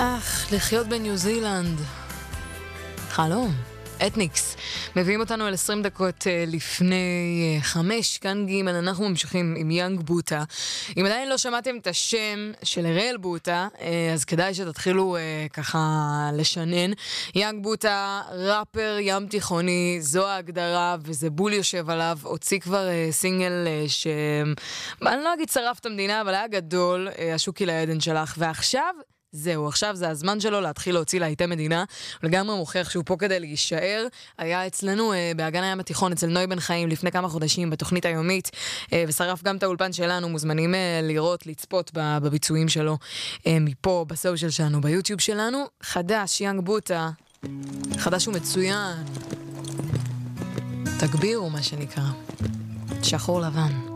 לחיות בניו זילנד. חלום. אתניקס. מביאים אותנו על 20 דקות לפני 5, כאן ג' אנחנו ממשיכים עם יאנג בוטה. אם עדיין לא שמעתם את השם של אראל בוטה, אז כדאי שתתחילו ככה לשנן. יאנג בוטה, ראפר ים תיכוני, זו ההגדרה, וזה בול יושב עליו. הוציא כבר סינגל אני לא אגיד שרף את המדינה, אבל היה גדול, השוקי לעדן שלך, ועכשיו זהו, עכשיו זה הזמן שלו להתחיל להוציא להיטי מדינה, לגמרי מוכיח שהוא פה כדי להישאר. היה אצלנו באגן הים התיכון, אצל נוי בן חיים, לפני כמה חודשים בתוכנית היומית, ושרף גם את האולפן שלנו. מוזמנים לראות, לצפות בביצועים שלו מפה, בסושיאל שלנו, ביוטיוב שלנו. חדש, יאנג בוטה, חדש ומצוין, תגבירו מה שנקרא, שחור לבן.